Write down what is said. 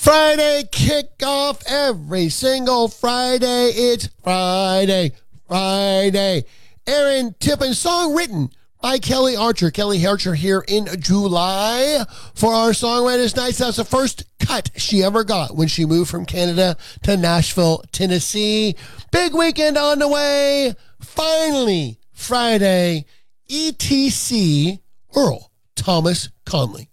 Friday kickoff every single Friday. It's Friday. Aaron Tippin, song written by Kelly Archer. Kelly Archer here in July for our Songwriters Nights. That's the first cut she ever got when she moved from Canada to Nashville, Tennessee. Big weekend on the way. Finally, Friday, ETC Earl Thomas Conley.